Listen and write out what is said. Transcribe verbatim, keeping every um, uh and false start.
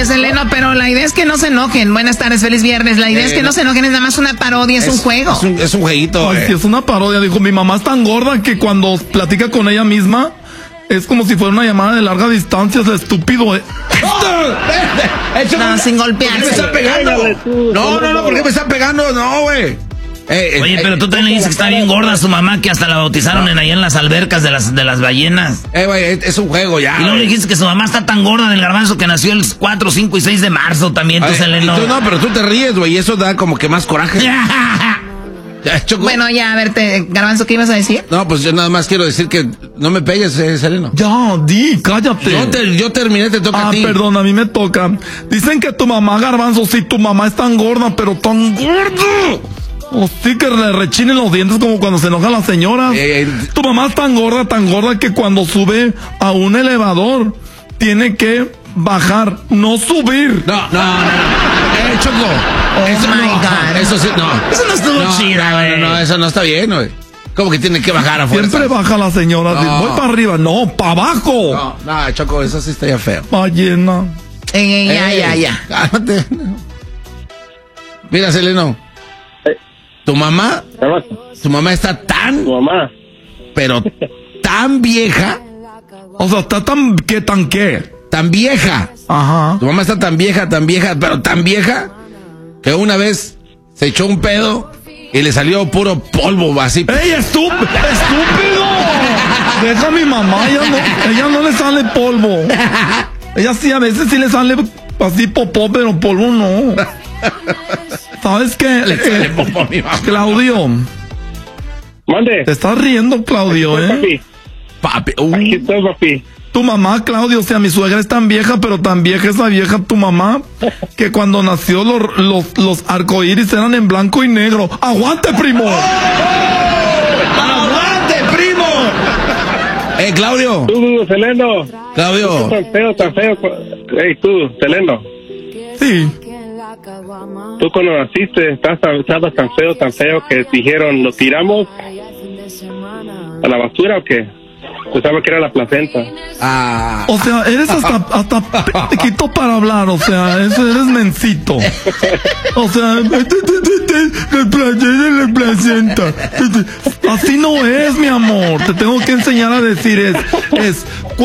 Seleno, pero la idea es que no se enojen. Buenas tardes, feliz viernes. La idea eh, es que no se enojen, es nada más una parodia, es, es un juego. Es un, es un jueguito. Ay, eh. sí, es una parodia. Dijo, mi mamá es tan gorda que cuando platica con ella misma es como si fuera una llamada de larga distancia. Es estúpido, eh. No, sin golpearse. ¿Por qué me está pegando? No, no, no, ¿por qué me está pegando? No, güey. Eh, Oye, eh, pero tú también le dices que está bien gorda su mamá, que hasta la bautizaron no. en ahí en las albercas de las de las ballenas. Eh, güey, es un juego ya. Y luego le dijiste que su mamá está tan gorda del garbanzo que nació el cuatro, cinco y seis de marzo también, tú, Seleno. Tú no, pero tú te ríes, güey, y eso da como que más coraje. Ya, Choco. Bueno, ya, a ver, te, Garbanzo, ¿qué ibas a decir? No, pues yo nada más quiero decir que no me pegues, eh, Seleno. Ya, di, cállate. Yo, te, yo terminé, te toca ah, a ti. Ah, perdón, a mí me toca. Dicen que tu mamá, Garbanzo, sí, tu mamá es tan gorda, pero tan gorda. O sí que le rechinen los dientes como cuando se enojan las señoras. Eh, eh, tu mamá es tan gorda, tan gorda que cuando sube a un elevador tiene que bajar, no subir. No, no, no. Eh, Choco. Oh eso my no, God. Eso sí, no. Eso no estuvo no, chida, güey. No, no, eso no está bien, güey. ¿Cómo que tiene que bajar a fuerza? Siempre baja la señora. No. Voy para arriba. No, para abajo. No, no, Choco, eso sí está ya feo. Ballena. Eh, eh, ya, eh, ya, ya. Cálmate. Mira, Seleno. Tu mamá, tu mamá está tan, tu mamá, pero tan vieja, o sea, está tan, ¿qué tan qué? Tan vieja. Ajá. Tu mamá está tan vieja, tan vieja, pero tan vieja, que una vez se echó un pedo y le salió puro polvo así. ¡Ey, estúpido! ¡Estúpido! Deja a mi mamá, ella no, ella no le sale polvo. Ella sí, a veces sí le sale así popó, pero polvo no. ¿Sabes qué? Le sale eh, popó a mi mamá. Claudio. Mande. Te estás riendo, Claudio, estoy, ¿eh? Papi. Papi. Uh. Aquí estoy, papi. Tu mamá, Claudio, o sea, mi suegra es tan vieja, pero tan vieja esa vieja, tu mamá, que cuando nació los, los, los arcoíris eran en blanco y negro. ¡Aguante, primo! ¡Oh! ¡Aguante, primo! Eh, Claudio. Tú, Seleno. Claudio. Tú tan feo, tan feo. Ey, tú, Seleno. Sí. Tú cuando naciste estabas tan feo, tan feo que dijeron, ¿lo tiramos a la basura o qué? Pensaba que era la placenta. Ah. O sea, eres hasta, hasta pequito para hablar, o sea, eso eres mencito. O sea, la placenta. Así no es, mi amor. Te tengo que enseñar a decir es, es